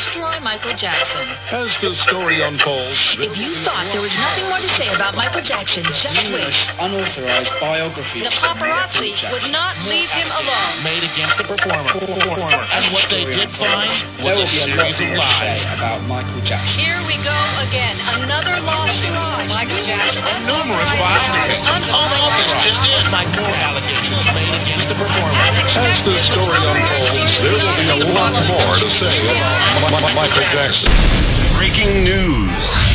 destroy Michael Jackson. As the story unfolds, If you thought there was nothing more to say about Michael Jackson, just wait. Unauthorized biography. The paparazzi would not leave him alone. Made against the performer. And what they did find was a series of lies. About Michael Jackson. Here we go again. Another lawsuit. Michael Jackson. Numerous filed unauthorized. Just did like more allegations made against the performer. as the story unfolds, there will be a lot more to say about Michael Jackson. Breaking news.